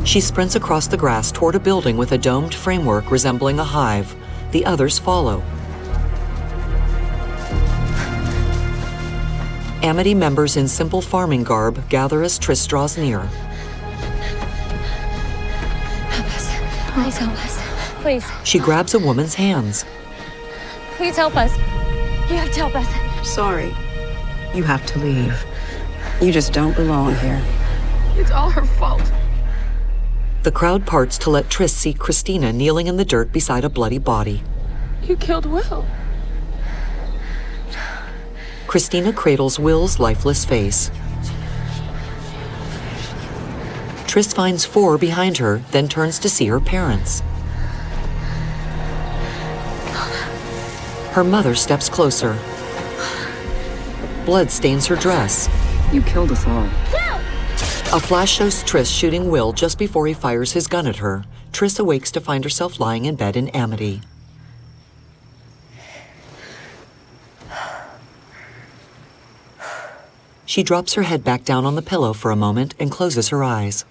She sprints across the grass toward a building with a domed framework resembling a hive. The others follow. Amity members in simple farming garb gather as Triss draws near. Help us. Please help us. Please. She grabs a woman's hands. Please help us. You have to help us. Sorry. You have to leave. You just don't belong here. It's all her fault. The crowd parts to let Triss see Christina kneeling in the dirt beside a bloody body. You killed Will. Christina cradles Will's lifeless face. Triss finds four behind her, then turns to see her parents. Her mother steps closer. Blood stains her dress. You killed us all. A flash shows Triss shooting Will just before he fires his gun at her. Triss awakes to find herself lying in bed in Amity. She drops her head back down on the pillow for a moment and closes her eyes.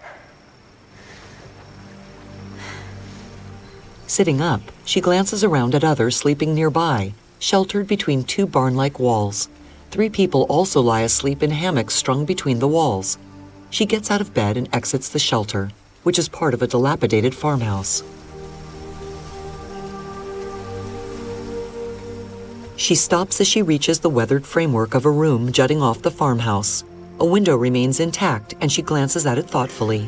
Sitting up, she glances around at others sleeping nearby, sheltered between two barn-like walls. 3 people also lie asleep in hammocks strung between the walls. She gets out of bed and exits the shelter, which is part of a dilapidated farmhouse. She stops as she reaches the weathered framework of a room jutting off the farmhouse. A window remains intact, and she glances at it thoughtfully.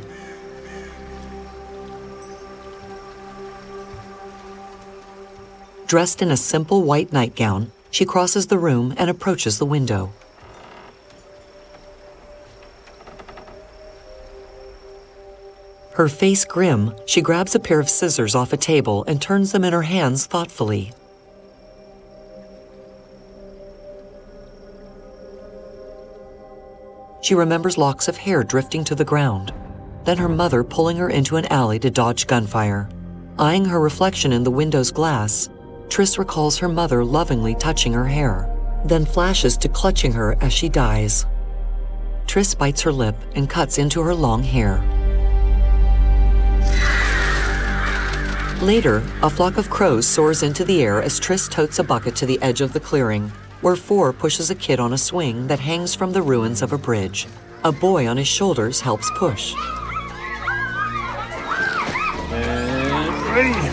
Dressed in a simple white nightgown, she crosses the room and approaches the window. Her face grim, she grabs a pair of scissors off a table and turns them in her hands thoughtfully. She remembers locks of hair drifting to the ground, then her mother pulling her into an alley to dodge gunfire. Eyeing her reflection in the window's glass, Triss recalls her mother lovingly touching her hair, then flashes to clutching her as she dies. Triss bites her lip and cuts into her long hair. Later, a flock of crows soars into the air as Triss totes a bucket to the edge of the clearing, where 4 pushes a kid on a swing that hangs from the ruins of a bridge. A boy on his shoulders helps push. And ready.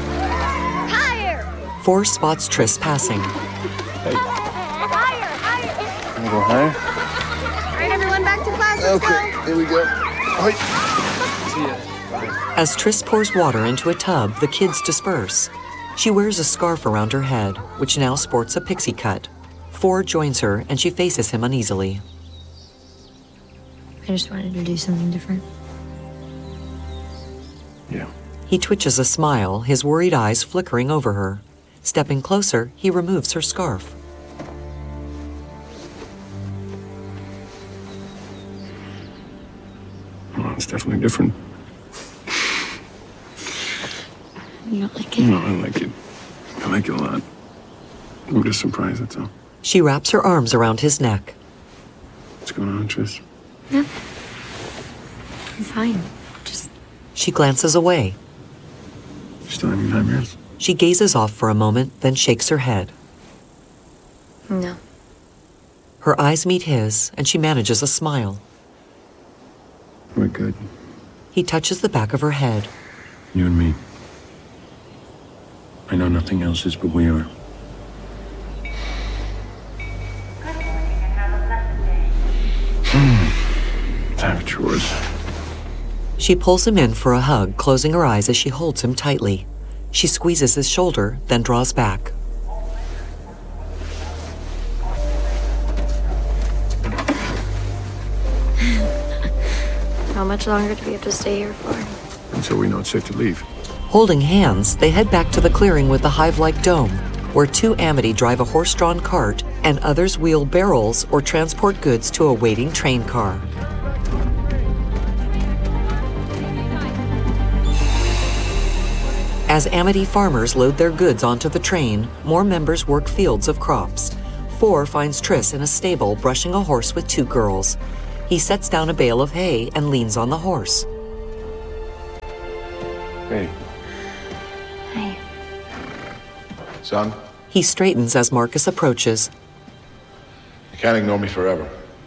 4 spots Triss passing. Hey. Higher. Wanna go higher? All right, everyone, back to class. Let's Okay, go. here we go. Hi. See ya. Bye. As Triss pours water into a tub, the kids disperse. She wears a scarf around her head, which now sports a pixie cut. 4 joins her, and she faces him uneasily. I just wanted to do something different. Yeah. He twitches a smile, his worried eyes flickering over her. Stepping closer, he removes her scarf. Well, it's definitely different. You don't like it? No, I like it. I like it a lot. I'm just surprised, that's all. She wraps her arms around his neck. What's going on, Triss? Nothing. I'm fine. She glances away. You still having nightmares? She gazes off for a moment, then shakes her head. No. Her eyes meet his, and she manages a smile. We're good. He touches the back of her head. You and me. I know nothing else is, but we are. Savage yours. She pulls him in for a hug, closing her eyes as she holds him tightly. She squeezes his shoulder, then draws back. How much longer do we have to stay here for? Until we know it's safe to leave. Holding hands, they head back to the clearing with the hive-like dome, where 2 Amity drive a horse-drawn cart and others wheel barrels or transport goods to a waiting train car. As Amity farmers load their goods onto the train, more members work fields of crops. 4 finds Triss in a stable brushing a horse with 2 girls. He sets down a bale of hay and leans on the horse. Hey. Hi. Son, He straightens as Marcus approaches. you can't ignore me forever.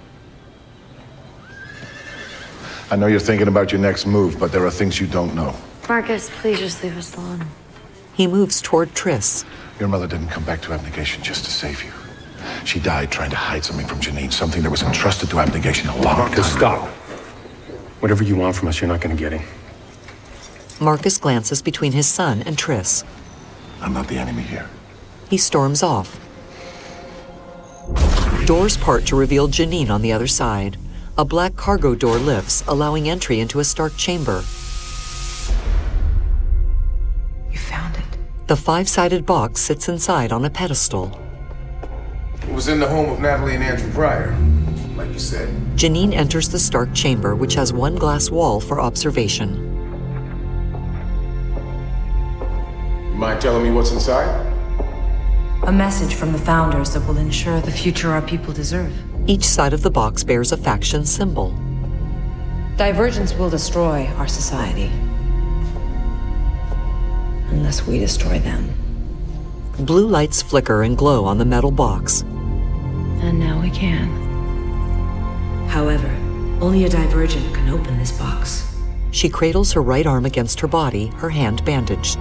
I know you're thinking about your next move, but there are things you don't know. Marcus, please just leave us alone. He moves toward Triss. Your mother didn't come back to abnegation just to save you. She died trying to hide something from Janine, something that was entrusted to abnegation a long time Marcus, ago. stop. Whatever you want from us, you're not going to get it. Marcus glances between his son and Triss. I'm not the enemy here. He storms off. Doors part to reveal Janine on the other side. A black cargo door lifts, allowing entry into a Stark chamber. You found it. The five-sided box sits inside on a pedestal. It was in the home of Natalie and Andrew Pryor, like you said. Janine enters the Stark chamber, which has one glass wall for observation. You mind telling me what's inside? A message from the founders that will ensure the future our people deserve. Each side of the box bears a faction symbol. Divergence will destroy our society. Unless we destroy them. Blue lights flicker and glow on the metal box. And now we can. However, only a Divergent can open this box. She cradles her right arm against her body, her hand bandaged.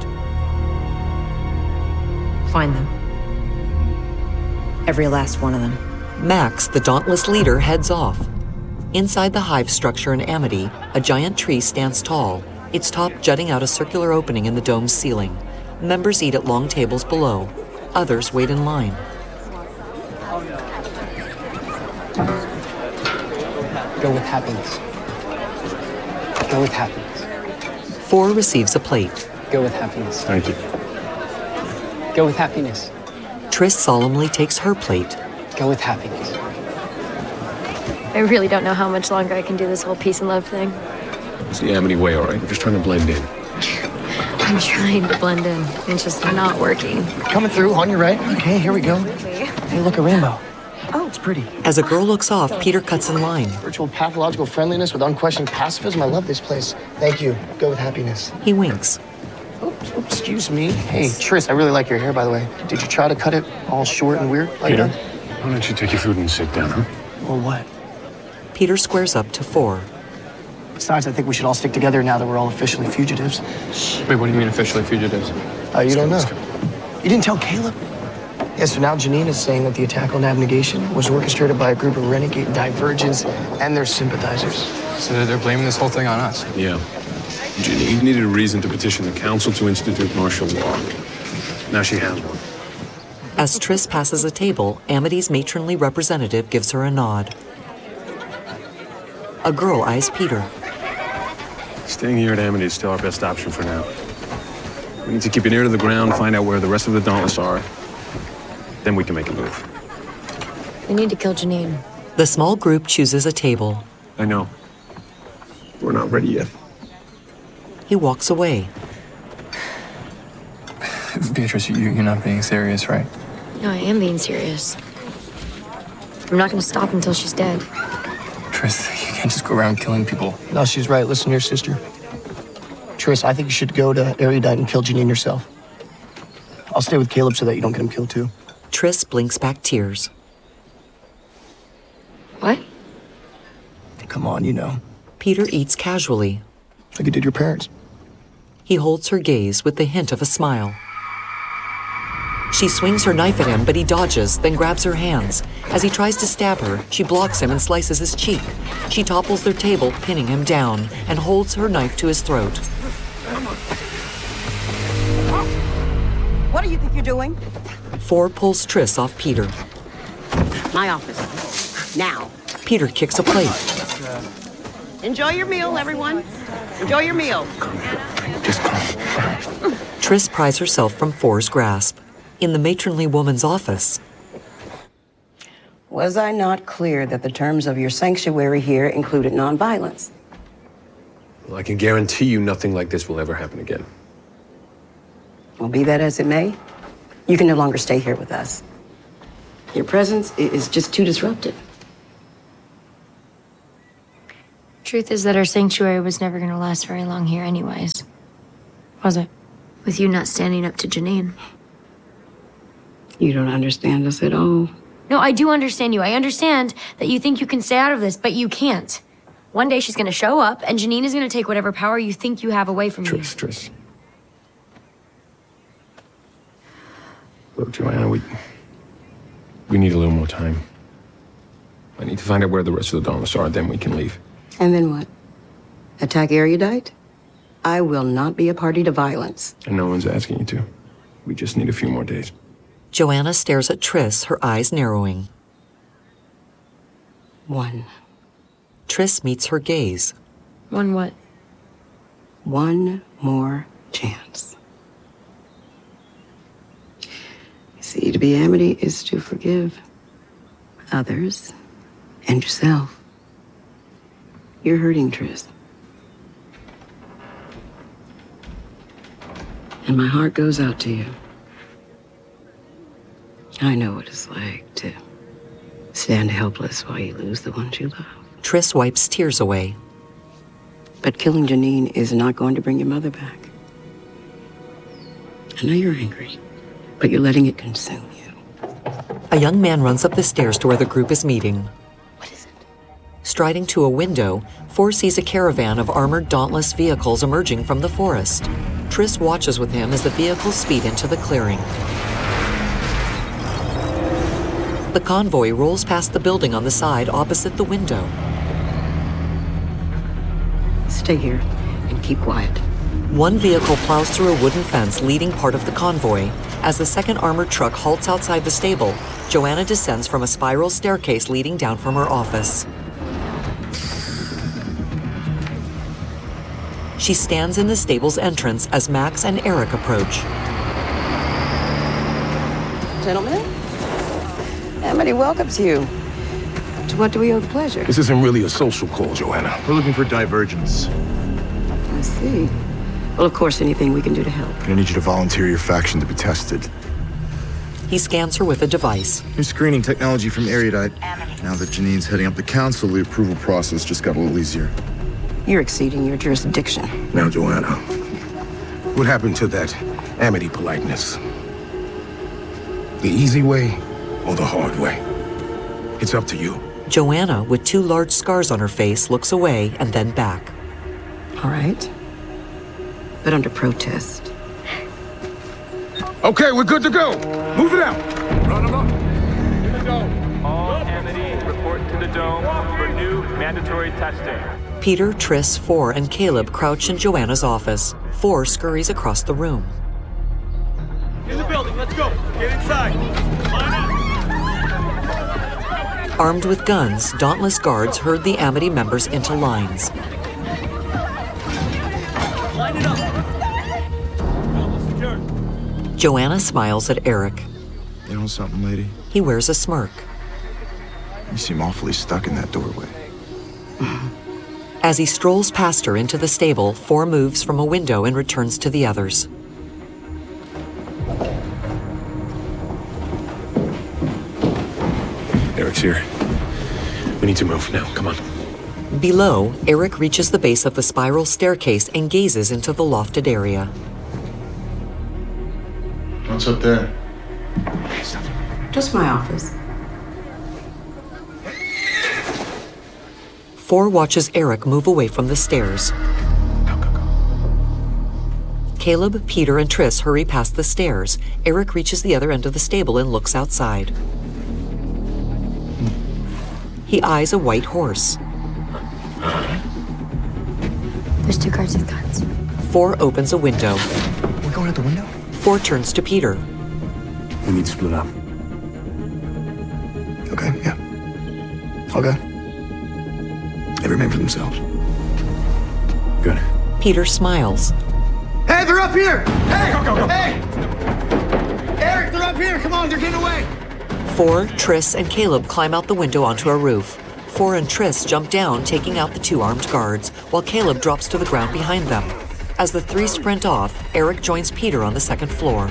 Find them. Every last one of them. Max, the dauntless leader, heads off. Inside the hive structure in Amity, a giant tree stands tall, its top jutting out a circular opening in the dome's ceiling. Members eat at long tables below. Others wait in line. Go with happiness. Go with happiness. 4 receives a plate. Go with happiness. Thank you. Go with happiness. Triss solemnly takes her plate. Go with happiness. I really don't know how much longer I can do this whole peace and love thing. It's the Amity way, all right? We're just trying to blend in. I'm trying to blend in. It's just not working. Coming through on your right. Okay, here we go. Hey, look, a rainbow. Oh, it's pretty. As a girl looks off, Peter cuts in line. Virtual pathological friendliness with unquestioned pacifism. I love this place. Thank you. Go with happiness. He winks. Oops, excuse me. Hey, Triss, I really like your hair, by the way. Did you try to cut it all short and weird like Peter, that? why don't you take your food and sit down, huh? Or what? Peter squares up to 4. Besides, I think we should all stick together now that we're all officially fugitives. Wait, what do you mean officially fugitives? You don't know? You didn't tell Caleb? Yeah, so now Janine is saying that the attack on abnegation was orchestrated by a group of renegade divergents and their sympathizers. So they're blaming this whole thing on us? Yeah. Janine needed a reason to petition the council to institute martial law. Now she has one. As Triss passes a table, Amity's matronly representative gives her a nod. A girl eyes Peter. Staying here at Amity is still our best option for now. We need to keep an ear to the ground, find out where the rest of the Dauntless are. Then we can make a move. We need to kill Janine. The small group chooses a table. I know. We're not ready yet. He walks away. Beatrice, you're not being serious, right? No, I am being serious. I'm not going to stop until she's dead. Triss, you can't just go around killing people. No, she's right. Listen here, sister. Triss, I think you should go to Erudite and kill Janine yourself. I'll stay with Caleb so that you don't get him killed, too. Triss blinks back tears. What? Come on, you know. Peter eats casually. Like you did your parents. He holds her gaze with the hint of a smile. She swings her knife at him, but he dodges, then grabs her hands. As he tries to stab her, she blocks him and slices his cheek. She topples their table, pinning him down, and holds her knife to his throat. What do you think you're doing? 4 pulls Triss off Peter. My office. Now. Peter kicks a plate. Enjoy your meal, everyone. Enjoy your meal. Just calm down. Triss pries herself from 4's grasp. In the matronly woman's office. Was I not clear that the terms of your sanctuary here included nonviolence? Well, I can guarantee you nothing like this will ever happen again. Well, be that as it may, you can no longer stay here with us. Your presence is just too disruptive. Truth is that our sanctuary was never going to last very long here anyways. Was it? With you not standing up to Janine. You don't understand us at all. No, I do understand you. I understand that you think you can stay out of this, but you can't. One day she's gonna show up, and Janine is gonna take whatever power you think you have away from you. Triss. Look, Joanna, we need a little more time. I need to find out where the rest of the Dauntless are, then we can leave. And then what? Attack Erudite? I will not be a party to violence. And no one's asking you to. We just need a few more days. Joanna stares at Triss, her eyes narrowing. 1. Triss meets her gaze. 1 what? 1 more chance. You see, to be Amity is to forgive others and yourself. You're hurting, Triss. And my heart goes out to you. I know what it's like to stand helpless while you lose the ones you love. Triss wipes tears away. But killing Janine is not going to bring your mother back. I know you're angry, but you're letting it consume you. A young man runs up the stairs to where the group is meeting. What is it? Striding to a window, Four sees a caravan of armored Dauntless vehicles emerging from the forest. Triss watches with him as the vehicles speed into the clearing. The convoy rolls past the building on the side opposite the window. Stay here and keep quiet. One vehicle plows through a wooden fence leading part of the convoy. As the second armored truck halts outside the stable, Joanna descends from a spiral staircase leading down from her office. She stands in the stable's entrance as Max and Eric approach. Gentlemen, Amity welcomes you. To what do we owe the pleasure? This isn't really a social call, Joanna. We're looking for divergence. I see. Well, of course, anything we can do to help. I need you to volunteer your faction to be tested. He scans her with a device. New screening technology from Erudite. Now that Janine's heading up the council, the approval process just got a little easier. You're exceeding your jurisdiction. Now, Joanna, what happened to that Amity politeness? The easy way or the hard way? It's up to you. Joanna, with 2 large scars on her face, looks away and then back. All right. But under protest. Okay, we're good to go. Move it out. Run them up. To the dome. All Amity report to the dome for new mandatory testing. Peter, Triss, Four, and Caleb crouch in Joanna's office. Four scurries across the room. In the building, let's go. Get inside. Line up. Armed with guns, Dauntless guards herd the Amity members into lines. Line it up. Joanna smiles at Eric. You know something, lady? He wears a smirk. You seem awfully stuck in that doorway. As he strolls past her into the stable, Four moves from a window and returns to the others. Eric's here. We need to move now. Come on. Below, Eric reaches the base of the spiral staircase and gazes into the lofted area. What's up there? Just my office. Four watches Eric move away from the stairs. Caleb, Peter, and Triss hurry past the stairs. Eric reaches the other end of the stable and looks outside. He eyes a white horse. There's 2 guards with guns. Four opens a window. We're going out the window? Four turns to Peter. We need to split up. Okay, yeah. Okay. Every man for themselves. Good. Peter smiles. Hey, they're up here! Hey! Go. Hey! Eric, they're up here! Come on, they're getting away! Four, Triss, and Caleb climb out the window onto a roof. Four and Triss jump down, taking out the 2 armed guards, while Caleb drops to the ground behind them. As the 3 sprint off, Eric joins Peter on the 2nd floor.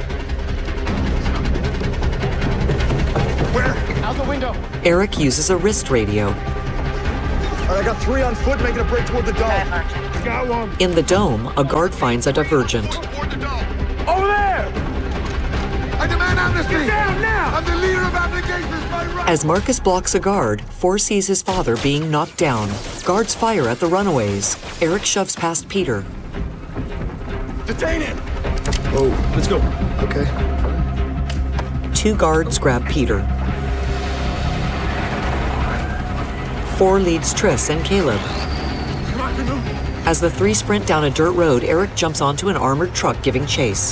Where? Out the window. Eric uses a wrist radio. All right, I got 3 on foot making a break toward the dome. Got one. In the dome, a guard finds a divergent. Over there! I demand amnesty! Get down now! I'm the leader of abnegations by right! As Marcus blocks a guard, Four sees his father being knocked down. Guards fire at the runaways. Eric shoves past Peter. Detain him! Oh, let's go. Okay. Two guards grab Peter. Four leads Triss and Caleb. Come on, Canoe. As the three sprint down a dirt road, Eric jumps onto an armored truck giving chase.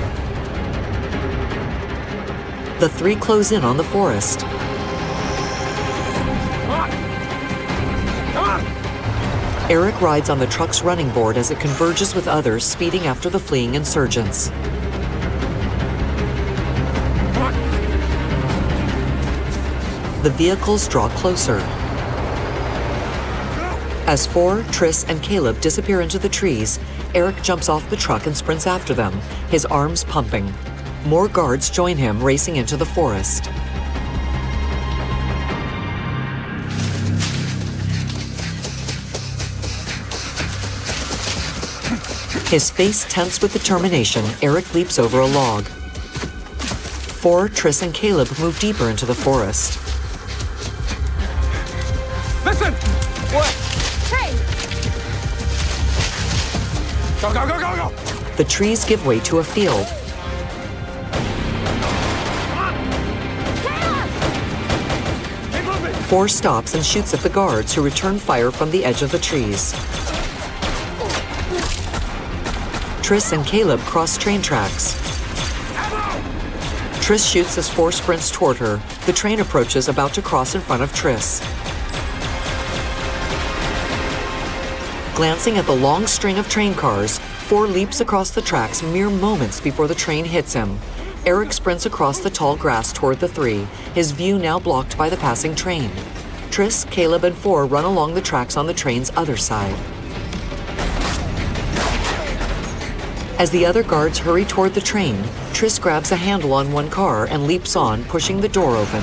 The three close in on the forest. Come on! Come on! Eric rides on the truck's running board as it converges with others speeding after the fleeing insurgents. Come on! The vehicles draw closer. As Four, Triss, and Caleb disappear into the trees, Eric jumps off the truck and sprints after them, his arms pumping. More guards join him, racing into the forest. His face tense with determination, Eric leaps over a log. Four, Triss, and Caleb move deeper into the forest. Listen! What? Hey! Go, go, go, go, go! The trees give way to a field. Four stops and shoots at the guards, who return fire from the edge of the trees. Triss and Caleb cross train tracks. Triss shoots as Four sprints toward her. The train approaches, about to cross in front of Triss. Glancing at the long string of train cars, Four leaps across the tracks mere moments before the train hits him. Eric sprints across the tall grass toward the three, his view now blocked by the passing train. Triss, Caleb, and Four run along the tracks on the train's other side. As the other guards hurry toward the train, Triss grabs a handle on one car and leaps on, pushing the door open.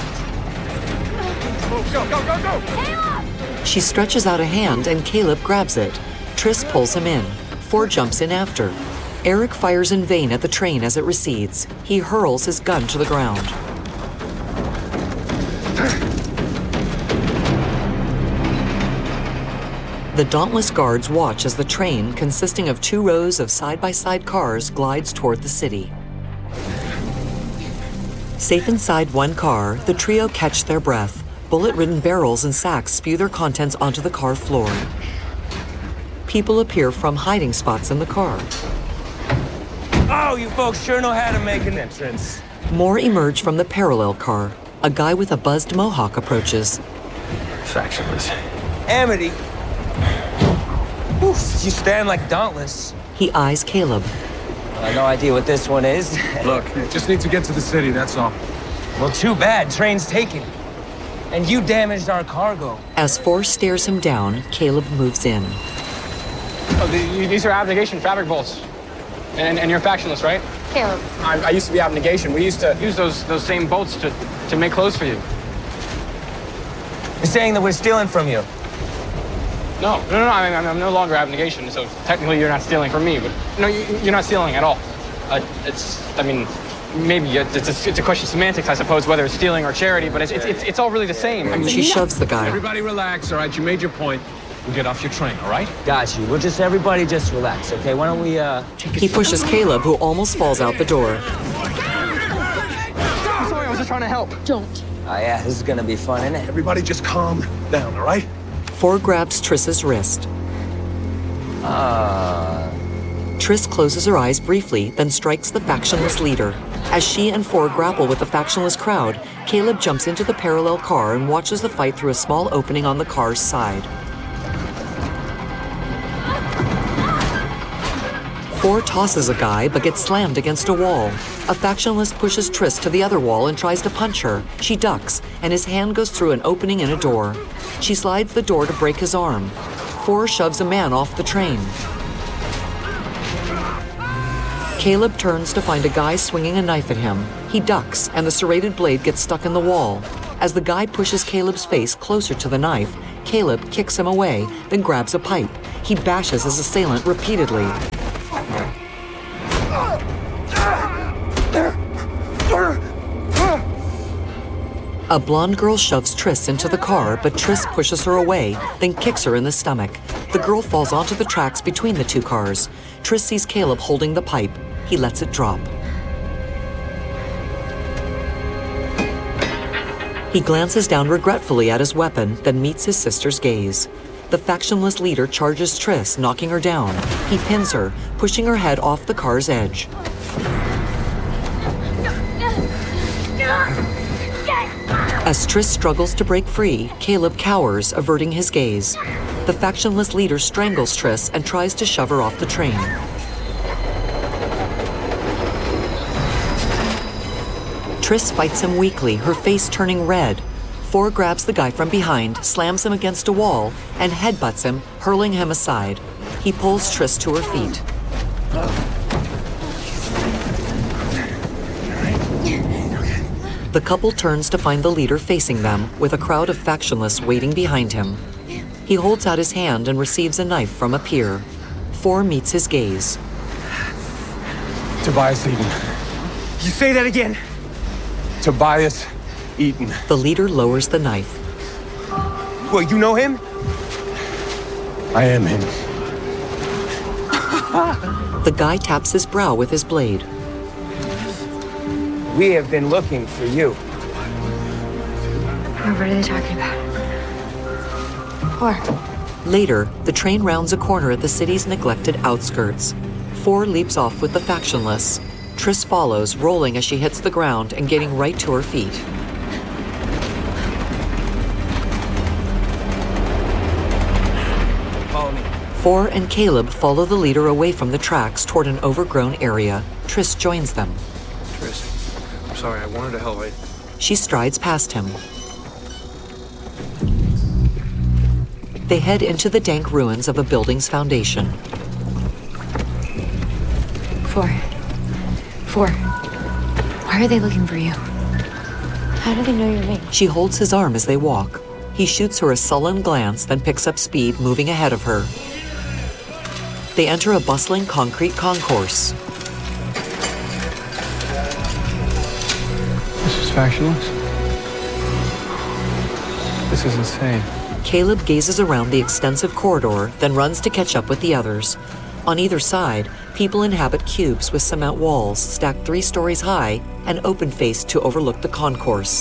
Go, go, go, go, go! She stretches out a hand and Caleb grabs it. Triss pulls him in. Four jumps in after. Eric fires in vain at the train as it recedes. He hurls his gun to the ground. The dauntless guards watch as the train, consisting of 2 rows of side-by-side cars, glides toward the city. Safe inside one car, the trio catch their breath. Bullet-ridden barrels and sacks spew their contents onto the car floor. People appear from hiding spots in the car. Oh, you folks sure know how to make an entrance. More emerge from the parallel car. A guy with a buzzed mohawk approaches. Factionless. Amity. Oof, you stand like Dauntless. He eyes Caleb. I have no idea what this one is. Look, just need to get to the city, that's all. Well, too bad. Train's taken. And you damaged our cargo. As Four stares him down, Caleb moves in. Oh, these are abnegation fabric bolts. And you're factionless, right? Caleb. I used to be abnegation. We used to use those same bolts to make clothes for you. You're saying that we're stealing from you? No. I mean, I'm no longer abnegation, so technically you're not stealing from me. But no, you're not stealing at all. Maybe it's a question of semantics, I suppose, whether it's stealing or charity, but it's all really the same. I mean, she shoves the guy. Everybody relax, all right? You made your point. We'll get off your train, all right? Got you. Everybody just relax, okay? Why don't we, He pushes Caleb, who almost falls out the door. I'm sorry, I was just trying to help. Don't. Oh, yeah, this is gonna be fun, isn't it? Everybody just calm down, all right? Four grabs Triss's wrist. Triss closes her eyes briefly, then strikes the factionless leader. As she and Four grapple with the factionless crowd, Caleb jumps into the parallel car and watches the fight through a small opening on the car's side. Four tosses a guy, but gets slammed against a wall. A factionalist pushes Triss to the other wall and tries to punch her. She ducks, and his hand goes through an opening in a door. She slides the door to break his arm. Four shoves a man off the train. Caleb turns to find a guy swinging a knife at him. He ducks, and the serrated blade gets stuck in the wall. As the guy pushes Caleb's face closer to the knife, Caleb kicks him away, then grabs a pipe. He bashes his assailant repeatedly. A blonde girl shoves Triss into the car, but Triss pushes her away, then kicks her in the stomach. The girl falls onto the tracks between the two cars. Triss sees Caleb holding the pipe. He lets it drop. He glances down regretfully at his weapon, then meets his sister's gaze. The factionless leader charges Triss, knocking her down. He pins her, pushing her head off the car's edge. As Triss struggles to break free, Caleb cowers, averting his gaze. The factionless leader strangles Triss and tries to shove her off the train. Triss fights him weakly, her face turning red. Four grabs the guy from behind, slams him against a wall, and headbutts him, hurling him aside. He pulls Triss to her feet. The couple turns to find the leader facing them, with a crowd of factionless waiting behind him. He holds out his hand and receives a knife from a peer. Four meets his gaze. Tobias Eaton. You say that again? Tobias Eaton. The leader lowers the knife. Well, you know him? I am him. The guy taps his brow with his blade. We have been looking for you. What are they talking about? Later, the train rounds a corner at the city's neglected outskirts. Four leaps off with the factionless. Triss follows, rolling as she hits the ground and getting right to her feet. Follow me. Four and Caleb follow the leader away from the tracks toward an overgrown area. Triss joins them. Triss, I'm sorry, I wanted to help. She strides past him. They head into the dank ruins of a building's foundation. Four. Why are they looking for you? How do they know your name? She holds his arm as they walk. He shoots her a sullen glance, then picks up speed, moving ahead of her. They enter a bustling concrete concourse. This is factionless? This is insane. Caleb gazes around the extensive corridor, then runs to catch up with the others. On either side, people inhabit cubes with cement walls stacked 3 stories high and open-faced to overlook the concourse.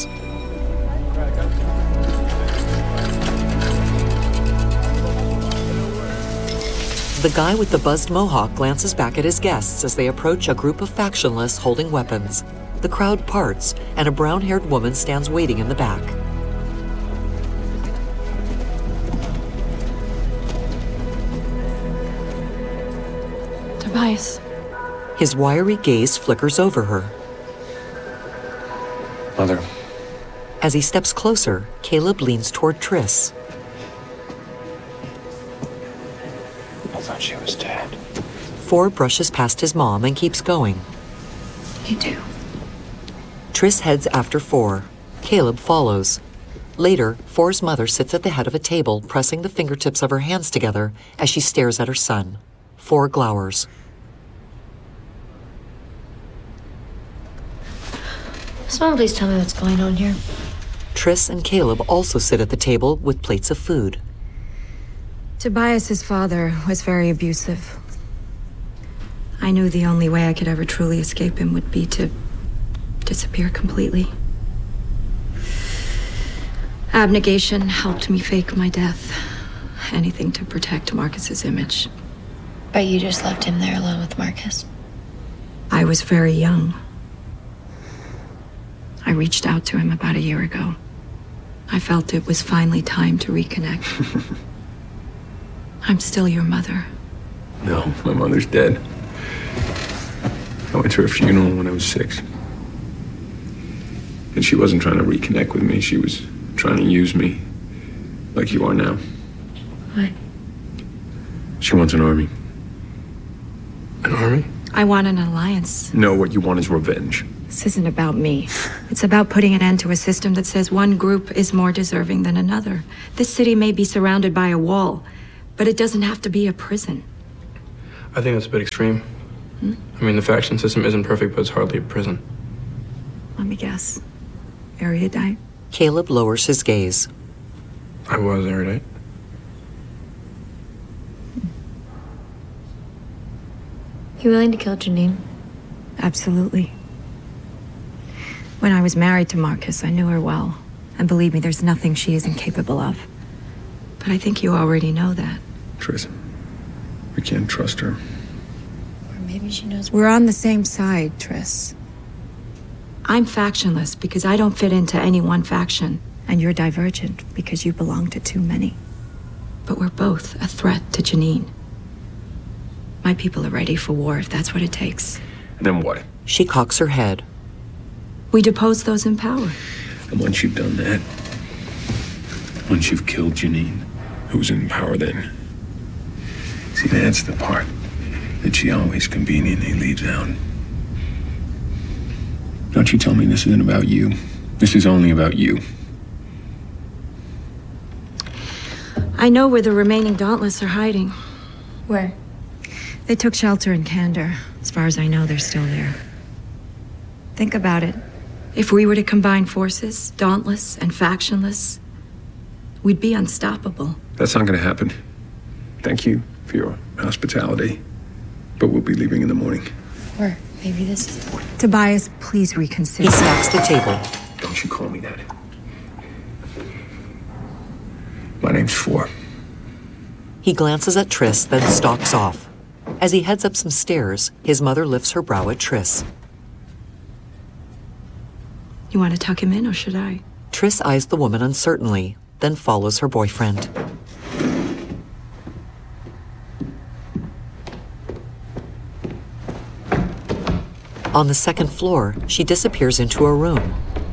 The guy with the buzzed mohawk glances back at his guests as they approach a group of factionless holding weapons. The crowd parts, and a brown-haired woman stands waiting in the back. Tobias. His wiry gaze flickers over her. Mother. As he steps closer, Caleb leans toward Triss. I thought she was dead. Four brushes past his mom and keeps going. You do. Triss heads after Four. Caleb follows. Later, Four's mother sits at the head of a table, pressing the fingertips of her hands together as she stares at her son. Four glowers. Someone please tell me what's going on here. Triss and Caleb also sit at the table with plates of food. Tobias's father was very abusive. I knew the only way I could ever truly escape him would be to disappear completely. Abnegation helped me fake my death. Anything to protect Marcus's image. But you just left him there alone with Marcus? I was very young. I reached out to him about a year ago. I felt it was finally time to reconnect. I'm still your mother. No, my mother's dead. I went to her funeral when I was 6. And she wasn't trying to reconnect with me. She was trying to use me, like you are now. What? She wants an army. An army? I want an alliance. No, what you want is revenge. This isn't about me. It's about putting an end to a system that says one group is more deserving than another. This city may be surrounded by a wall, But it doesn't have to be a prison. I think that's a bit extreme. I mean, the faction system isn't perfect, but it's hardly a prison. Let me guess. Erudite? Caleb lowers his gaze. I was erudite. You willing to kill Janine? Absolutely. When I was married to Marcus, I knew her well. And believe me, there's nothing she isn't capable of. But I think you already know that. Tris, we can't trust her. Or maybe she knows. We're on the same side, Tris. I'm factionless because I don't fit into any one faction. And you're divergent because you belong to too many. But we're both a threat to Janine. My people are ready for war if that's what it takes. And then what? She cocks her head. We depose those in power. And once you've done that, once you've killed Janine, who's in power then? See, that's the part that she always conveniently leaves out. Don't you tell me this isn't about you. This is only about you. I know where the remaining Dauntless are hiding. Where? They took shelter in Kandor. As far as I know, they're still there. Think about it. If we were to combine forces, Dauntless and factionless, we'd be unstoppable. That's not going to happen. Thank you for your hospitality. But we'll be leaving in the morning. Or maybe this is... Tobias, please reconsider. He smacks the table. Don't you call me that. My name's Four. He glances at Tris, then stalks off. As he heads up some stairs, his mother lifts her brow at Tris. You want to tuck him in, or should I? Tris eyes the woman uncertainly, then follows her boyfriend. On the second floor, she disappears into a room.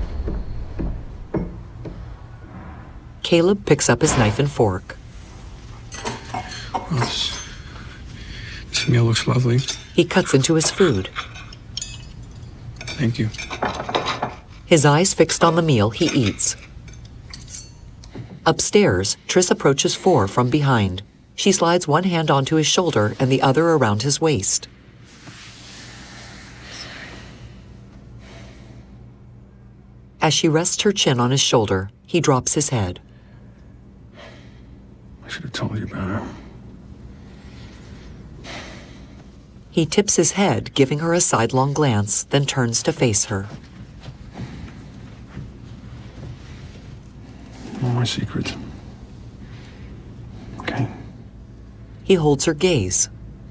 Caleb picks up his knife and fork. Well, this meal looks lovely. He cuts into his food. Thank you. His eyes fixed on the meal he eats. Upstairs, Tris approaches Four from behind. She slides one hand onto his shoulder and the other around his waist. As she rests her chin on his shoulder, he drops his head. I should have told you about her. He tips his head, giving her a sidelong glance, then turns to face her. No more secrets. Okay. He holds her gaze.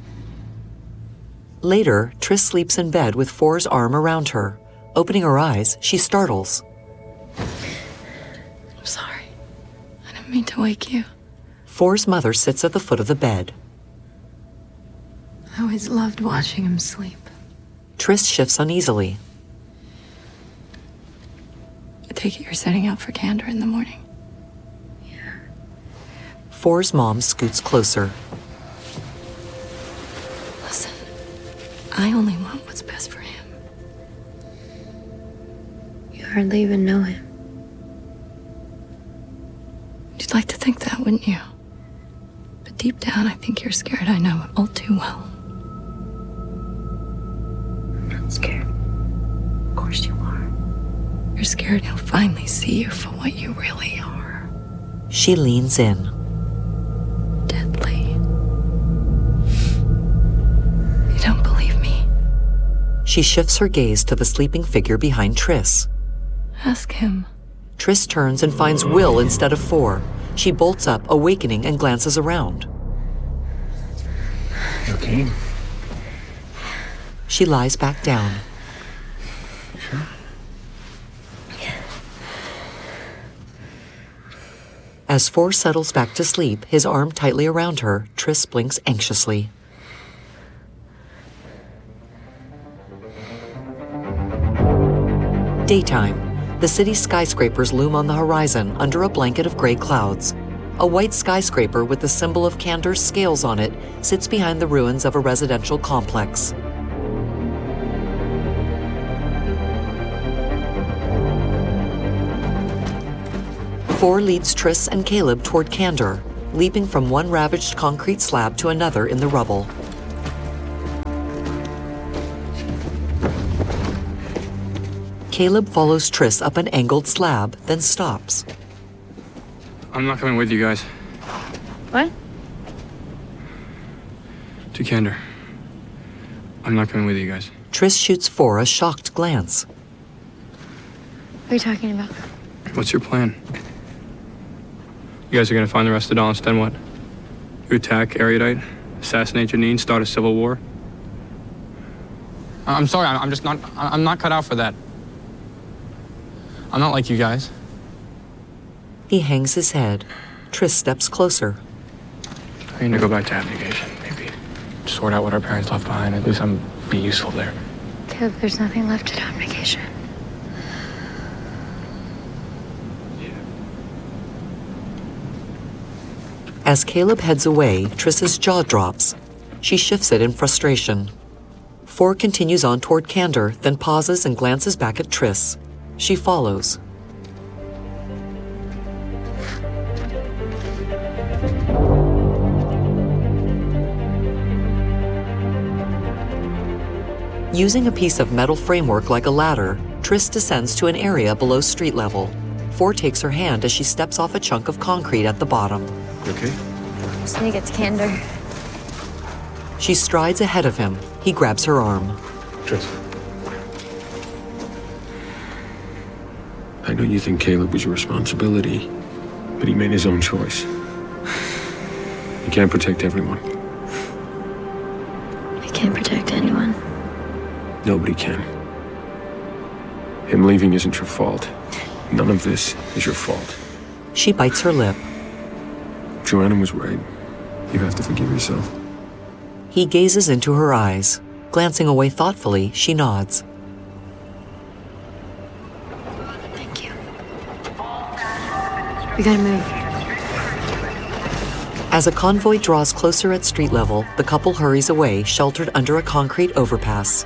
Later, Tris sleeps in bed with Four's arm around her. Opening her eyes, she startles. I'm sorry. I didn't mean to wake you. Four's mother sits at the foot of the bed. I always loved watching him sleep. Tris shifts uneasily. I take it you're setting out for Kandor in the morning. Four's mom scoots closer. Listen, I only want what's best for him. You hardly even know him. You'd like to think that, wouldn't you? But deep down, I think you're scared I know him all too well. I'm not scared. Of course you are. You're scared he'll finally see you for what you really are. She leans in. Deadly. You don't believe me? She shifts her gaze to the sleeping figure behind Tris. Ask him. Tris turns and finds Will instead of Four. She bolts up, awakening, and glances around. You okay? She lies back down. Sure. As Four settles back to sleep, his arm tightly around her, Tris blinks anxiously. Daytime. The city's skyscrapers loom on the horizon under a blanket of gray clouds. A white skyscraper with the symbol of Kandor's scales on it sits behind the ruins of a residential complex. Four leads Tris and Caleb toward Kandor. leaping from one ravaged concrete slab to another in the rubble. Caleb follows Triss up an angled slab, then stops. I'm not coming with you guys. What? To Candor. I'm not coming with you guys. Triss shoots For a shocked glance. What are you talking about? What's your plan? You guys are gonna find the rest of Dauntless, then what? You attack Erudite, assassinate Janine, start a civil war? I'm sorry, I'm not cut out for that. I'm not like you guys. He hangs his head. Triss steps closer. I need to go back to abnegation, maybe. Sort out what our parents left behind. At least I'm be useful there. Caleb, there's nothing left at abnegation. As Caleb heads away, Triss's jaw drops. She shifts it in frustration. For continues on toward Candor, then pauses and glances back at Triss. She follows. Using a piece of metal framework like a ladder, Triss descends to an area below street level. For takes her hand as she steps off a chunk of concrete at the bottom. You okay? Just need to get to Candor. She strides ahead of him. He grabs her arm. Triss. I know you think Caleb was your responsibility, but he made his own choice. You can't protect everyone. I can't protect anyone. Nobody can. Him leaving isn't your fault. None of this is your fault. She bites her lip. Joanna was right. You have to forgive yourself. He gazes into her eyes. Glancing away thoughtfully, she nods. Thank you. We gotta move. As a convoy draws closer at street level, the couple hurries away, sheltered under a concrete overpass.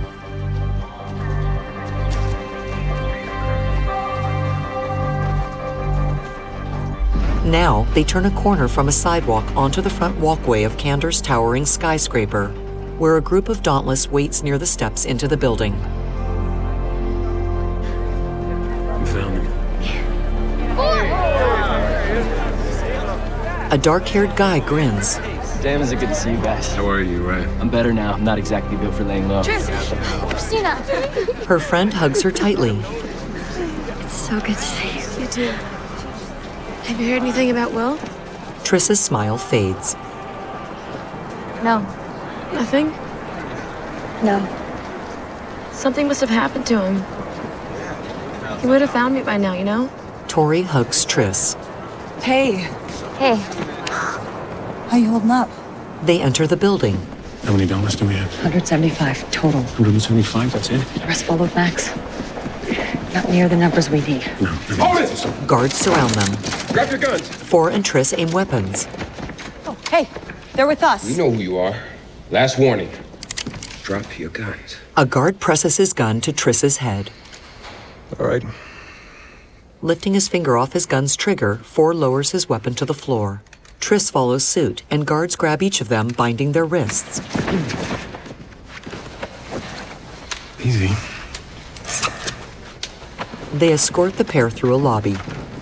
Now, they turn a corner from a sidewalk onto the front walkway of Candor's towering skyscraper, where a group of Dauntless waits near the steps into the building. You found him. A dark-haired guy grins. Damn, is it good to see you guys. How are you, right? I'm better now. I'm not exactly built for laying low. Christina! Her friend hugs her tightly. It's so good to see you. You too. Have you heard anything about Will? Triss's smile fades. No. Nothing? No. Something must have happened to him. He would have found me by now, you know? Tori hugs Triss. Hey. Hey. How you holding up? They enter the building. How many dollars do we have? 175 total. 175, that's it? The rest followed Max. Not near the numbers we need. No. Hold it! Guards surround them. Grab your guns. For and Triss aim weapons. Oh, hey, they're with us. We know who you are. Last warning. Drop your guns. A guard presses his gun to Triss's head. All right. Lifting his finger off his gun's trigger, For lowers his weapon to the floor. Triss follows suit, and guards grab each of them, binding their wrists. Easy. They escort the pair through a lobby.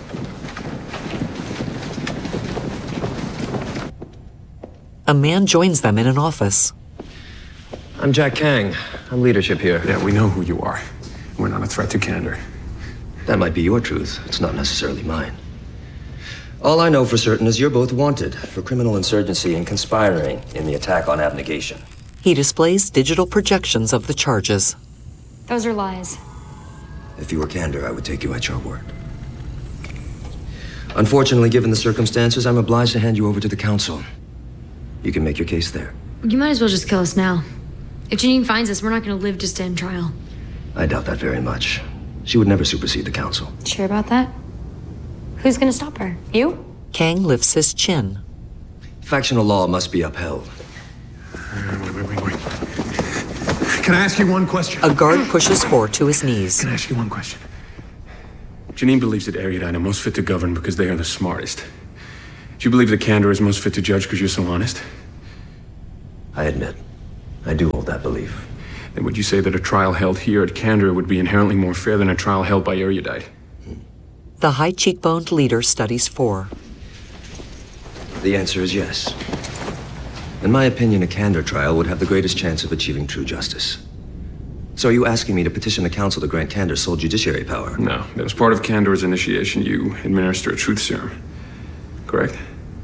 A man joins them in an office. I'm Jack Kang. I'm leadership here. Yeah, we know who you are. We're not a threat to Candor. That might be your truth. It's not necessarily mine. All I know for certain is you're both wanted for criminal insurgency and conspiring in the attack on abnegation. He displays digital projections of the charges. Those are lies. If you were Candor, I would take you at your word. Unfortunately, given the circumstances, I'm obliged to hand you over to the council. You can make your case there. You might as well just kill us now. If Janine finds us, we're not gonna live to stand trial. I doubt that very much. She would never supersede the council. Sure about that? Who's gonna stop her? You? Kang lifts his chin. Factional law must be upheld. Wait. Can I ask you one question? A guard pushes For to his knees. Can I ask you one question? Janine believes that Erudite are most fit to govern because they are the smartest. Do you believe that Kandor is most fit to judge because you're so honest? I admit, I do hold that belief. Then would you say that a trial held here at Kandor would be inherently more fair than a trial held by Erudite? The high-cheekboned leader studies 4. The answer is yes. In my opinion, a Kandor trial would have the greatest chance of achieving true justice. So are you asking me to petition the council to grant Kandor sole judiciary power? No. As part of Kandor's initiation, you administer a truth serum. Correct?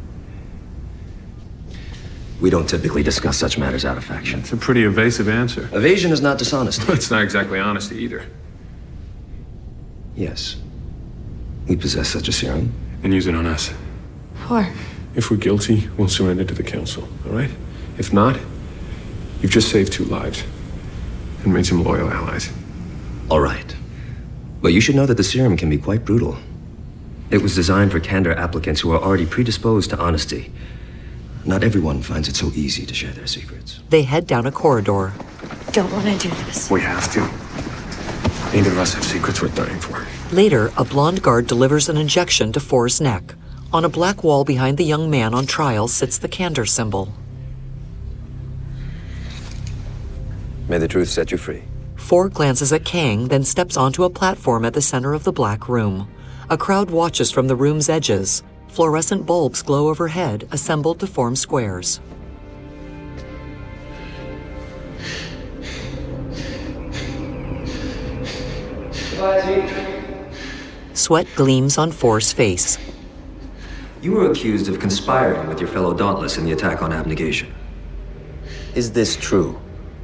We don't typically discuss such matters out of faction. It's a pretty evasive answer. Evasion is not dishonesty. It's not exactly honesty either. Yes. We possess such a serum. And use it on us. For? If we're guilty, we'll surrender to the council, all right? If not, you've just saved 2 lives and made some loyal allies. All right. But you should know that the serum can be quite brutal. It was designed for Kandor applicants who are already predisposed to honesty. Not everyone finds it so easy to share their secrets. They head down a corridor. Don't want to do this. We have to. Neither of us have secrets worth dying for. Later, a blonde guard delivers an injection to 4's neck. On a black wall behind the young man on trial sits the Kandor symbol. May the truth set you free. 4 glances at Kang, then steps onto a platform at the center of the black room. A crowd watches from the room's edges. Fluorescent bulbs glow overhead, assembled to form squares. Sweat gleams on 4's face. You were accused of conspiring with your fellow Dauntless in the attack on Abnegation. Is this true?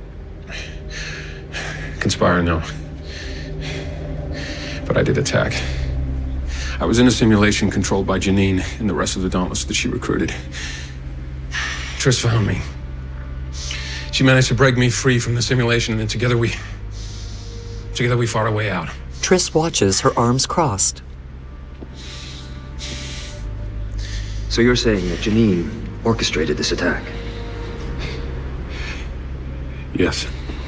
Conspire, no. But I did attack. I was in a simulation controlled by Janine and the rest of the Dauntless that she recruited. Triss found me. She managed to break me free from the simulation, and then together we fought our way out. Triss watches, her arms crossed. So you're saying that Janine orchestrated this attack? Yes.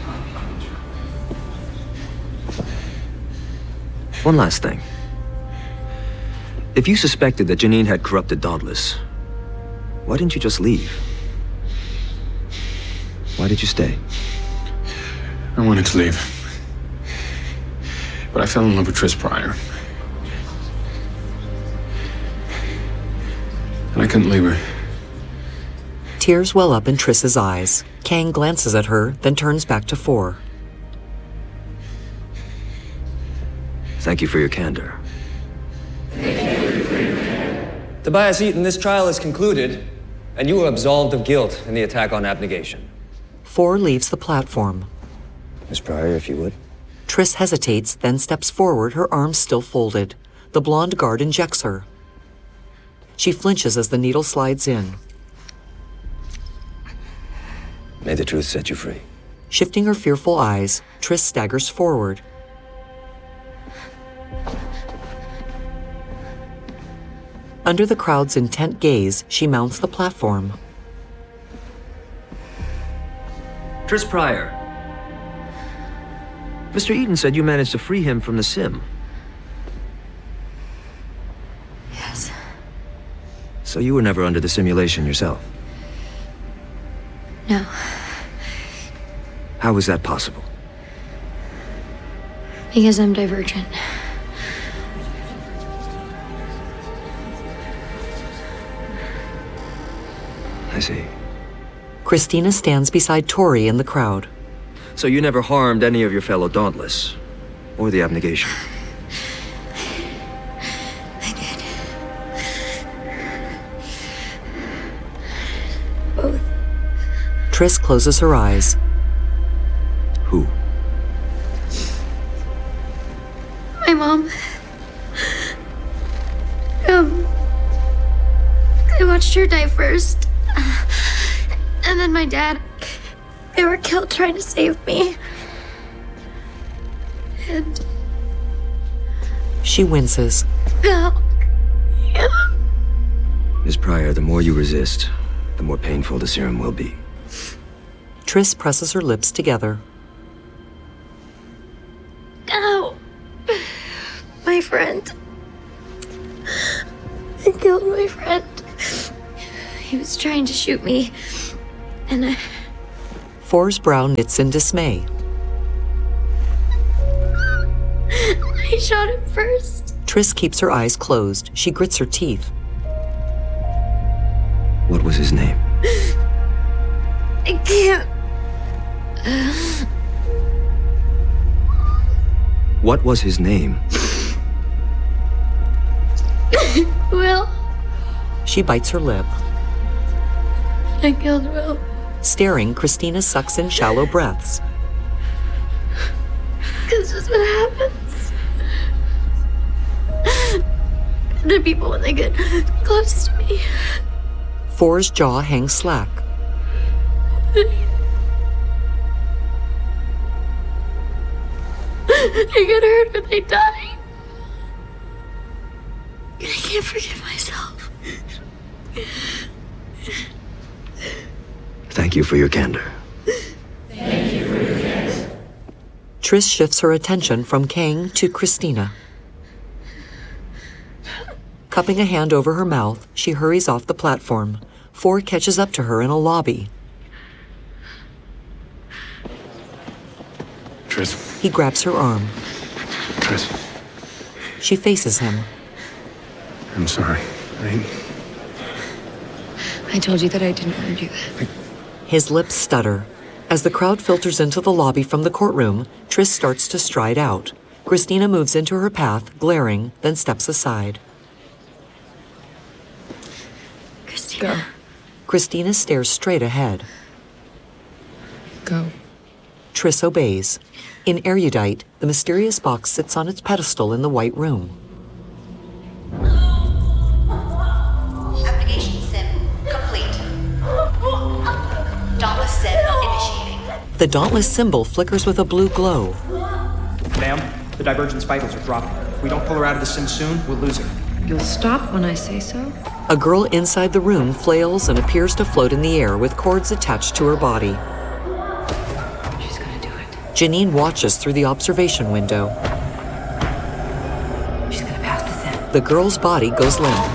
One last thing. If you suspected that Janine had corrupted Dauntless, why didn't you just leave? Why did you stay? I wanted to leave. But I fell in love with Triss Pryor. And I couldn't leave her. Tears well up in Triss's eyes. Kang glances at her, then turns back to 4. Thank you for your candor. Tobias Eaton, this trial is concluded, and you are absolved of guilt in the attack on Abnegation. 4 leaves the platform. Miss Pryor, if you would. Triss hesitates, then steps forward, her arms still folded. The blonde guard injects her. She flinches as the needle slides in. May the truth set you free. Shifting her fearful eyes, Triss staggers forward. Under the crowd's intent gaze, she mounts the platform. Triss Pryor. Mr. Eaton said you managed to free him from the sim. Yes. So you were never under the simulation yourself? No. How was that possible? Because I'm divergent. I see. Christina stands beside Tori in the crowd. So you never harmed any of your fellow Dauntless, or the Abnegation? I did. Both. Triss closes her eyes. Who? My mom. I watched her die first. And then my dad. They were killed trying to save me. And... She winces. No. Yeah. Miss Pryor, the more you resist, the more painful the serum will be. Triss presses her lips together. Ow. My friend. I killed my friend. trying to shoot me. And Four's brow knits in dismay. I shot him first. Triss keeps her eyes closed. She grits her teeth. What was his name? I can't. What was his name? Will. She bites her lip. I killed Will. Staring, Christina sucks in shallow breaths. Because that's what happens. The people, when they get close to me. Four's jaw hangs slack. They get hurt or they die. I can't forgive myself. Thank you for your candor. Triss shifts her attention from Kang to Christina. Cupping a hand over her mouth, she hurries off the platform. Four catches up to her in a lobby. Triss. He grabs her arm. Triss. She faces him. I'm sorry. I told you that I didn't want to do that. His lips stutter. As the crowd filters into the lobby from the courtroom, Triss starts to stride out. Christina moves into her path, glaring, then steps aside. Christina. Christina stares straight ahead. Go. Triss obeys. In Erudite, the mysterious box sits on its pedestal in the white room. Application sim complete. Dauntless sim initiating. The Dauntless symbol flickers with a blue glow. Ma'am, the Divergence vitals are dropping. If we don't pull her out of the sim soon, we'll lose her. You'll stop when I say so? A girl inside the room flails and appears to float in the air with cords attached to her body. She's gonna do it. Janine watches through the observation window. She's gonna pass the sim. The girl's body goes limp.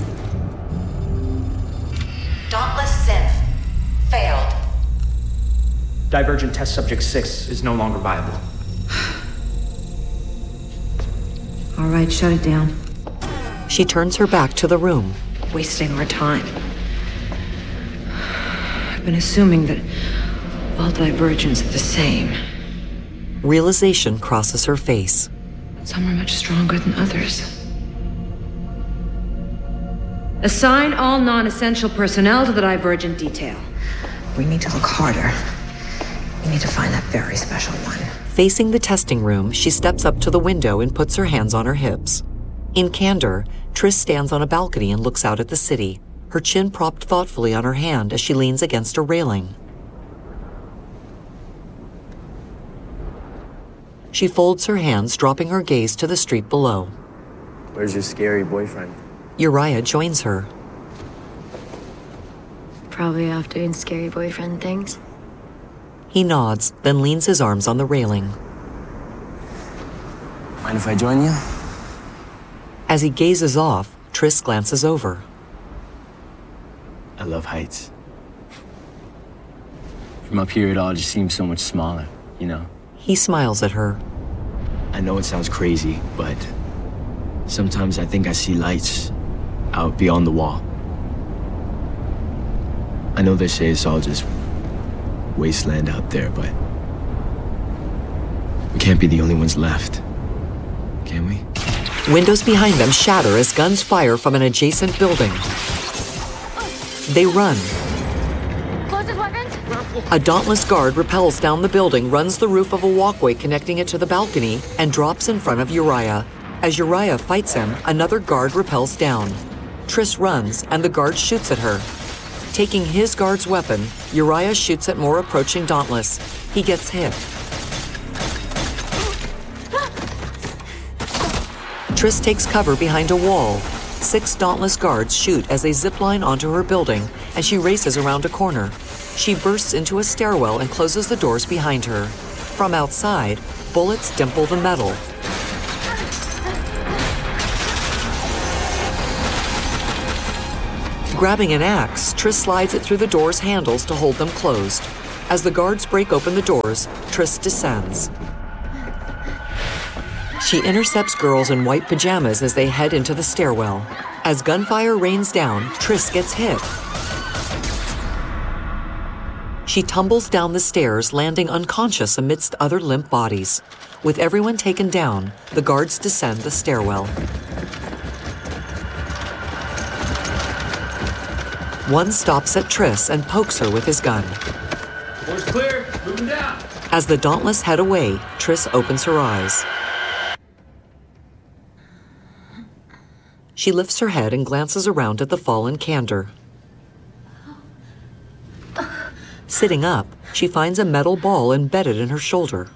Dauntless sim failed. Divergent test subject 6 is no longer viable. All right, shut it down. She turns her back to the room. Wasting our time. I've been assuming that all divergents are the same. Realization crosses her face. Some are much stronger than others. Assign all non-essential personnel to the Divergent detail. We need to look harder. We need to find that very special one. Facing the testing room, she steps up to the window and puts her hands on her hips. In candor, Triss stands on a balcony and looks out at the city, her chin propped thoughtfully on her hand as she leans against a railing. She folds her hands, dropping her gaze to the street below. Where's your scary boyfriend? Uriah joins her. Probably off doing scary boyfriend things. He nods, then leans his arms on the railing. Mind if I join you? As he gazes off, Triss glances over. I love heights. From up here, it all just seems so much smaller, you know? He smiles at her. I know it sounds crazy, but sometimes I think I see lights out beyond the wall. I know they say it's all just wasteland out there, but we can't be the only ones left, can we? Windows behind them shatter as guns fire from an adjacent building. They run. Closest weapons? A dauntless guard rappels down the building, runs the roof of a walkway connecting it to the balcony, and drops in front of Uriah. As Uriah fights him, another guard rappels down. Triss runs, and the guard shoots at her. Taking his guard's weapon, Uriah shoots at more approaching Dauntless. He gets hit. Triss takes cover behind a wall. 6 Dauntless guards shoot as they zipline onto her building as she races around a corner. She bursts into a stairwell and closes the doors behind her. From outside, bullets dimple the metal. Grabbing an axe, Triss slides it through the door's handles to hold them closed. As the guards break open the doors, Triss descends. She intercepts girls in white pajamas as they head into the stairwell. As gunfire rains down, Triss gets hit. She tumbles down the stairs, landing unconscious amidst other limp bodies. With everyone taken down, the guards descend the stairwell. One stops at Triss and pokes her with his gun. Door's clear. Moving down. As the Dauntless head away, Triss opens her eyes. She lifts her head and glances around at the fallen Kandor. Sitting up, she finds a metal ball embedded in her shoulder.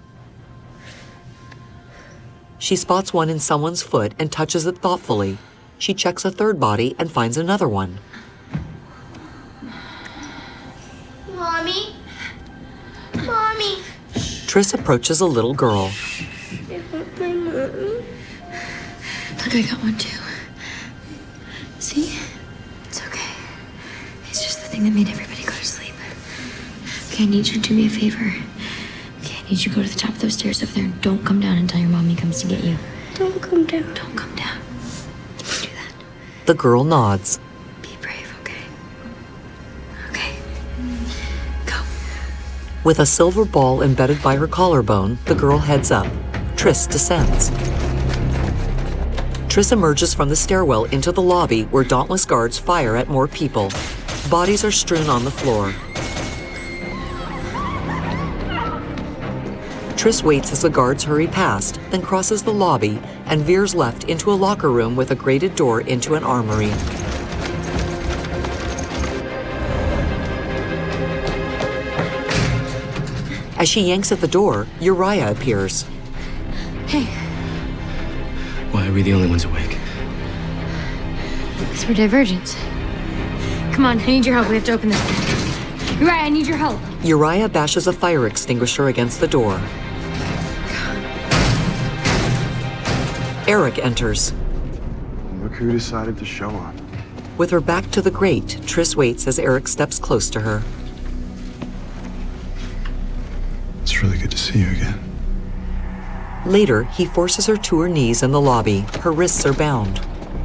She spots one in someone's foot and touches it thoughtfully. She checks a third body and finds another one. Mommy? Mommy? Triss approaches a little girl. I want my mommy. Look, I got one too. See? It's okay. It's just the thing that made everybody go to sleep. Okay, I need you to do me a favor. Okay, I need you to go to the top of those stairs over there and don't come down until your mommy comes to get you. Don't come down. Don't come down. Do that. The girl nods. Be brave, okay? Okay. Go. With a silver ball embedded by her collarbone, the girl heads up. Triss descends. Triss emerges from the stairwell into the lobby where Dauntless guards fire at more people. Bodies are strewn on the floor. Triss waits as the guards hurry past, then crosses the lobby and veers left into a locker room with a grated door into an armory. As she yanks at the door, Uriah appears. Hey, Why are we the only ones awake? because we're Divergent. Come on, I need your help. We have to open this. Uriah, I need your help. Uriah bashes a fire extinguisher against the door. Eric enters. Look who decided to show up. With her back to the grate, Triss waits as Eric steps close to her. It's really good to see you again. Later, he forces her to her knees in the lobby. Her wrists are bound.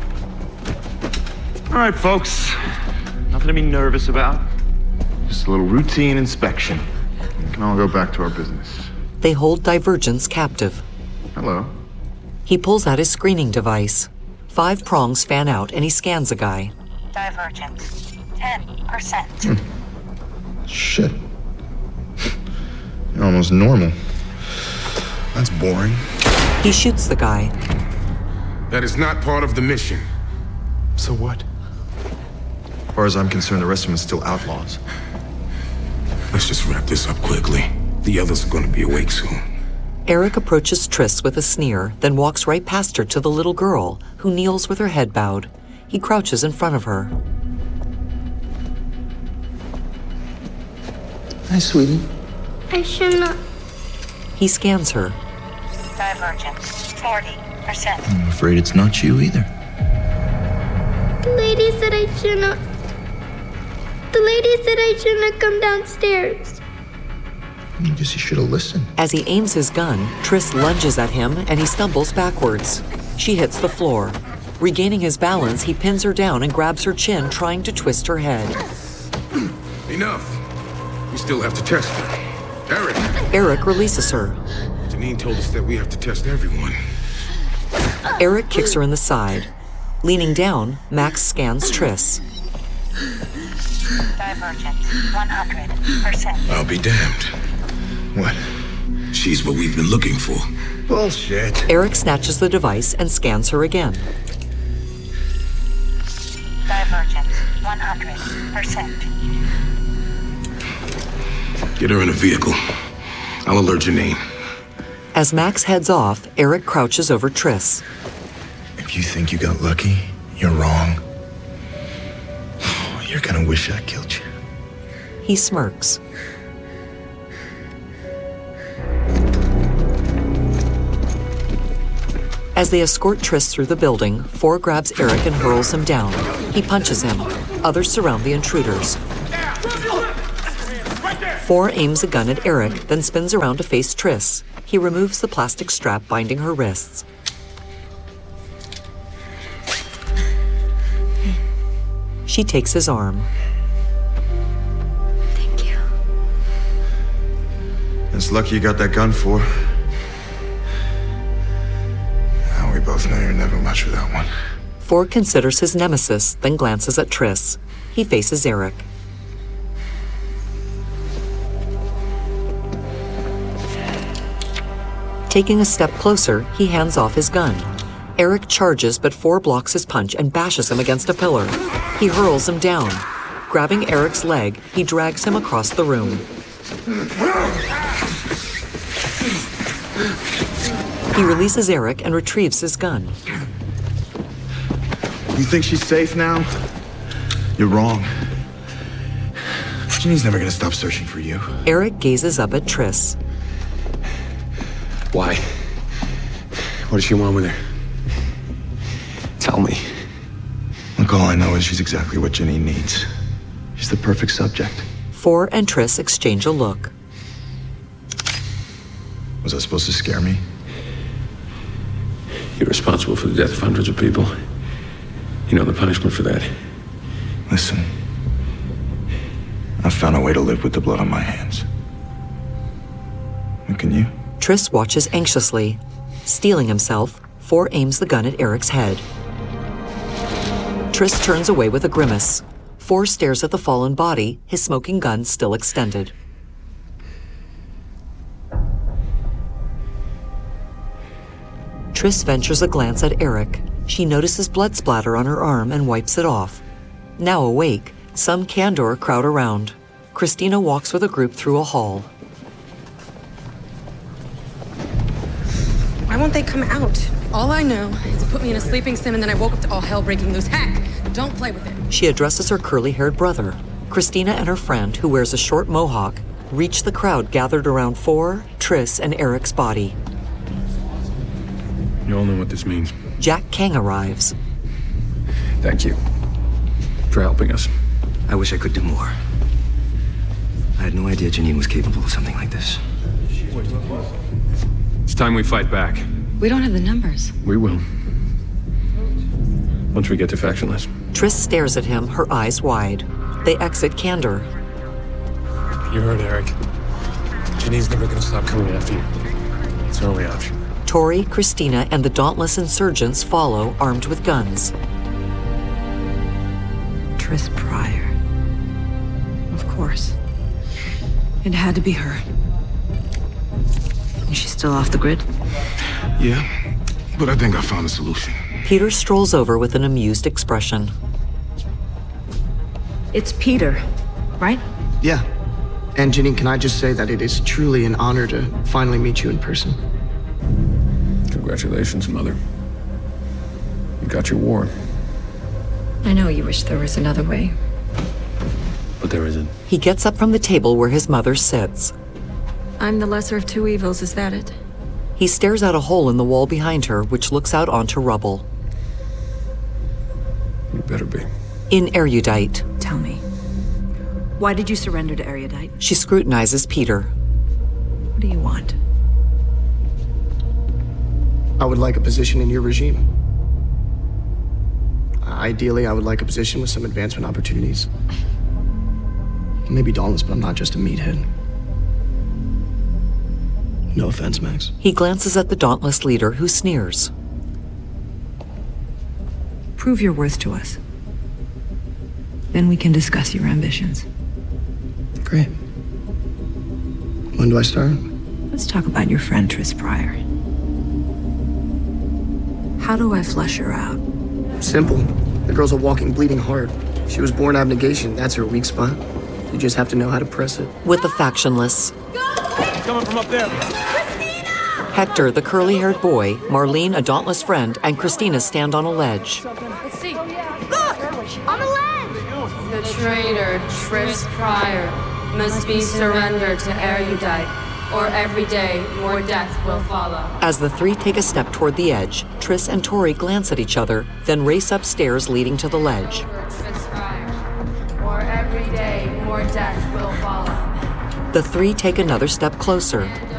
All right, folks. Nothing to be nervous about. Just a little routine inspection. We can all go back to our business. They hold Divergence captive. Hello. He pulls out his screening device. 5 prongs fan out and he scans a guy. Divergent. 10%. Shit. You're almost normal. That's boring. He shoots the guy. That is not part of the mission. So what? As far as I'm concerned, the rest of them are still outlaws. Let's just wrap this up quickly. The others are going to be awake soon. Eric approaches Triss with a sneer, then walks right past her to the little girl, who kneels with her head bowed. He crouches in front of her. Hi, sweetie. I should not. He scans her. Divergent. 40%. I'm afraid it's not you either. The lady said I should not. The lady said I shouldn't come downstairs. I guess you should have listened. As he aims his gun, Triss lunges at him and he stumbles backwards. She hits the floor. Regaining his balance, he pins her down and grabs her chin, trying to twist her head. Enough. We still have to test her. Eric! Eric releases her. Janine told us that we have to test everyone. Eric kicks her in the side. Leaning down, Max scans Triss. Divergent. 100%. I'll be damned. What? She's what we've been looking for. Bullshit. Eric snatches the device and scans her again. Divergent. 100%. Get her in a vehicle. I'll alert Janine. As Max heads off, Eric crouches over Triss. If you think you got lucky, you're wrong. You're gonna wish I killed you. He smirks. As they escort Triss through the building, 4 grabs Eric and hurls him down. He punches him. Others surround the intruders. Four aims a gun at Eric, then spins around to face Triss. He removes the plastic strap binding her wrists. She takes his arm. Thank you. It's lucky you got that gun for. Now we both know you're never much without one. Ford considers his nemesis, then glances at Triss. He faces Eric. Taking a step closer, he hands off his gun. Eric charges, but Ford blocks his punch and bashes him against a pillar. He hurls him down. Grabbing Eric's leg, he drags him across the room. He releases Eric and retrieves his gun. You think she's safe now? You're wrong. Ginny's never gonna stop searching for you. Eric gazes up at Triss. Why? What does she want with her? Tell me. Look, all I know is she's exactly what Ginny needs. She's the perfect subject. Ford and Triss exchange a look. Was that supposed to scare me? You're responsible for the death of hundreds of people. You know the punishment for that. Listen, I've found a way to live with the blood on my hands. And can you? Triss watches anxiously. Steeling himself, Ford aims the gun at Eric's head. Triss turns away with a grimace. Ford stares at the fallen body, his smoking gun still extended. Triss ventures a glance at Eric. She notices blood splatter on her arm and wipes it off. Now awake, some Kandor crowd around. Christina walks with a group through a hall. Why won't they come out? All I know is it put me in a sleeping sim and then I woke up to all hell breaking loose. Heck, don't play with it. She addresses her curly-haired brother. Christina and her friend, who wears a short mohawk, reach the crowd gathered around Ford, Triss, and Eric's body. You all know what this means. Jack Kang arrives. Thank you for helping us. I wish I could do more. I had no idea Janine was capable of something like this. It's time we fight back. We don't have the numbers. We will. Once we get to Factionless. Triss stares at him, her eyes wide. They exit Kandor. You heard Eric. Janine's never gonna stop coming after you. It's our only option. Tori, Christina, and the dauntless insurgents follow, armed with guns. Triss Pryor. Of course. It had to be her. Is she still off the grid? Yeah, but I think I found a solution. Peter strolls over with an amused expression. It's Peter, right? Yeah. And Janine, can I just say that it is truly an honor to finally meet you in person. Congratulations, Mother. You got your war. I know you wish there was another way. But there isn't. He gets up from the table where his mother sits. I'm the lesser of two evils, is that it? He stares out a hole in the wall behind her, which looks out onto rubble. You better be. In Erudite. Tell me. Why did you surrender to Erudite? She scrutinizes Peter. What do you want? I would like a position in your regime. Ideally, I would like a position with some advancement opportunities. Maybe Dauntless, but I'm not just a meathead. No offense, Max. He glances at the Dauntless leader, who sneers. Prove your worth to us. Then we can discuss your ambitions. Great. When do I start? Let's talk about your friend Triss Pryor. How do I flush her out? Simple. The girl's a walking, bleeding heart. She was born abnegation. That's her weak spot. You just have to know how to press it. With the Factionless. Coming from up there. Hector, the curly-haired boy, Marlene, a Dauntless friend, and Christina stand on a ledge. Let's see. Look! On the ledge! The traitor, Triss Pryor, must be surrendered to Erudite, or every day more death will follow. As the three take a step toward the edge, Triss and Tori glance at each other, then race upstairs leading to the ledge. death will follow. The three take another step closer,